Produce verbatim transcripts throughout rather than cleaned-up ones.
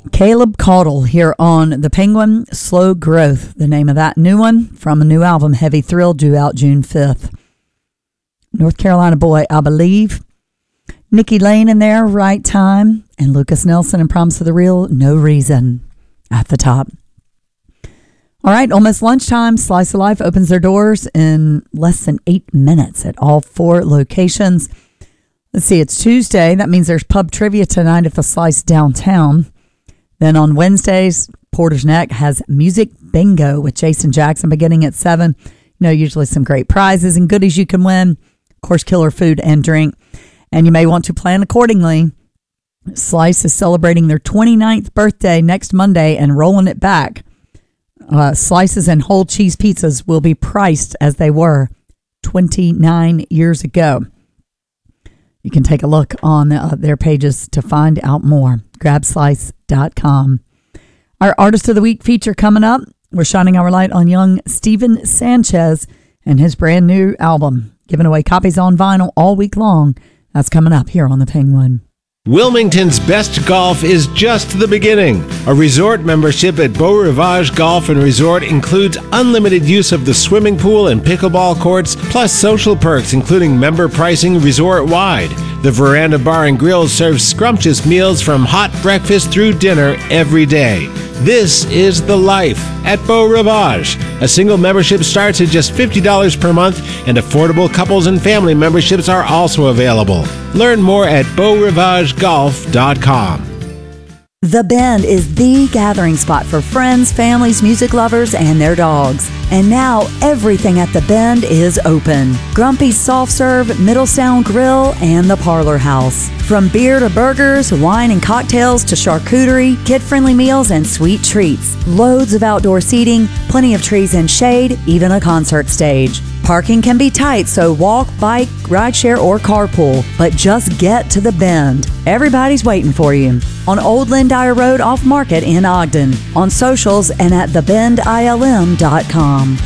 Caleb Caudle here on The Penguin, Slow Growth, the name of that new one from a new album, Heavy Thrill, due out June fifth. North Carolina Boy, I Believe. Nikki Lane in there, Right Time. And Lucas Nelson and Promise of the Real, No Reason at the top. All right, almost lunchtime. Slice of Life opens their doors in less than eight minutes at all four locations. Let's see, it's Tuesday. That means there's pub trivia tonight at the Slice downtown. Then on Wednesdays, Porter's Neck has Music Bingo with Jason Jackson beginning at seven. You know, usually some great prizes and goodies you can win. Of course, killer food and drink. And you may want to plan accordingly. Slice is celebrating their twenty-ninth birthday next Monday and rolling it back. Uh, slices and whole cheese pizzas will be priced as they were twenty-nine years ago. You can take a look on uh, their pages to find out more. grab slice dot com. Our Artist of the Week feature coming up. We're shining our light on young Steven Sanchez and his brand new album. Giving away copies on vinyl all week long. That's coming up here on The Penguin. Wilmington's best golf is just the beginning. A resort membership at Beau Rivage Golf and Resort includes unlimited use of the swimming pool and pickleball courts, plus social perks including member pricing resort-wide. The Veranda Bar and Grill serves scrumptious meals from hot breakfast through dinner every day. This is the life at Beau Rivage. A single membership starts at just fifty dollars per month, and affordable couples and family memberships are also available. Learn more at beau rivage golf dot com. The Bend is the gathering spot for friends, families, music lovers, and their dogs. And now everything at The Bend is open. Grumpy's Soft Serve, Middle Sound Grill, and the Parlor House. From beer to burgers, wine and cocktails to charcuterie, kid-friendly meals, and sweet treats. Loads of outdoor seating, plenty of trees and shade, even a concert stage. Parking can be tight, so walk, bike, rideshare, or carpool. But just get to The Bend. Everybody's waiting for you. On Old Lindire Road off Market in Ogden. On socials and at the bend I L M dot com.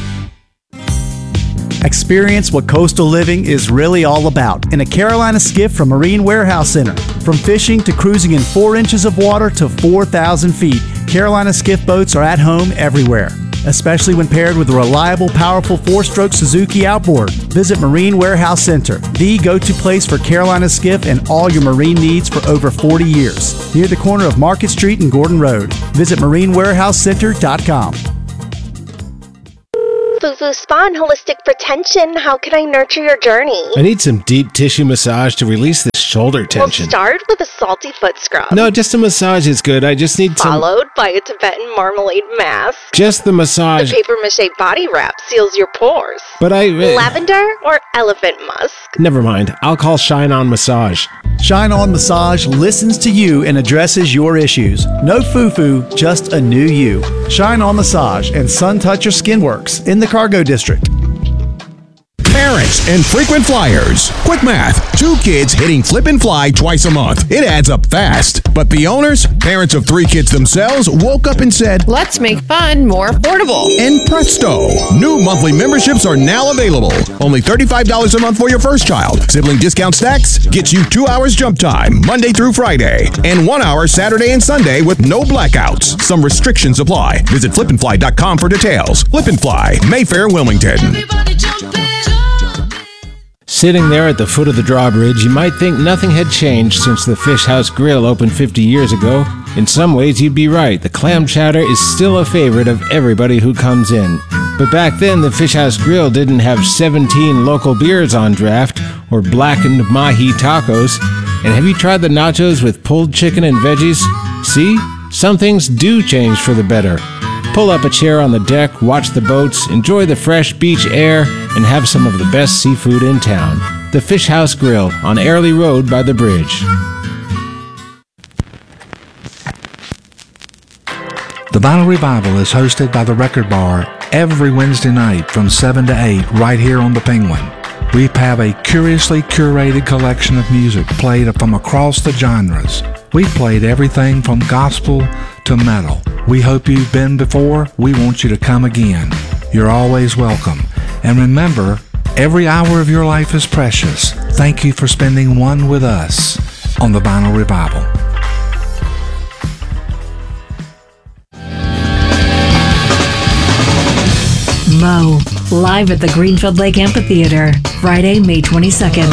Experience what coastal living is really all about in a Carolina skiff from Marine Warehouse Center. From fishing to cruising in four inches of water to four thousand feet, Carolina skiff boats are at home everywhere, especially when paired with a reliable, powerful four-stroke Suzuki outboard. Visit Marine Warehouse Center, the go-to place for Carolina skiff and all your marine needs for over forty years. Near the corner of Market Street and Gordon Road. Visit marine warehouse center dot com. Fufu Spa and Holistic Pretension. How can I nurture your journey? I need some deep tissue massage to release this shoulder tension. We'll start with a salty foot scrub. No, just a massage is good. I just need some... Followed by a Tibetan marmalade mask. Just the massage. The paper mache body wrap seals your pores. But I... Uh, Lavender or elephant musk? Never mind. I'll call Shine On Massage. Shine On Massage listens to you and addresses your issues. No foo-foo, just a new you. Shine On Massage and Sun Toucher Skin Works in the Cargo District. Parents and frequent flyers. Quick math. Two kids hitting flip and fly twice a month. It adds up fast. But the owners, parents of three kids themselves, woke up and said, let's make fun more affordable. And presto, new monthly memberships are now available. Only thirty-five dollars a month for your first child. Sibling discount stacks gets you two hours jump time, Monday through Friday, and one hour Saturday and Sunday with no blackouts. Some restrictions apply. Visit flip and fly dot com for details. Flip and Fly, Mayfair, Wilmington. Everybody jump in. Sitting there at the foot of the drawbridge, you might think nothing had changed since the Fish House Grill opened fifty years ago. In some ways, you'd be right. The clam chowder is still a favorite of everybody who comes in. But back then, the Fish House Grill didn't have seventeen local beers on draft or blackened mahi tacos. And have you tried the nachos with pulled chicken and veggies? See? Some things do change for the better. Pull up a chair on the deck, watch the boats, enjoy the fresh beach air, and have some of the best seafood in town. The Fish House Grill on Airlie Road by the bridge. The Vinyl Revival is hosted by the Record Bar every Wednesday night from seven to eight right here on The Penguin. We have a curiously curated collection of music played from across the genres. We've played everything from gospel to metal. We hope you've been before. We want you to come again. You're always welcome. And remember, every hour of your life is precious. Thank you for spending one with us on the Vinyl Revival. Glow, live at the Greenfield Lake Amphitheater, Friday, May twenty-second.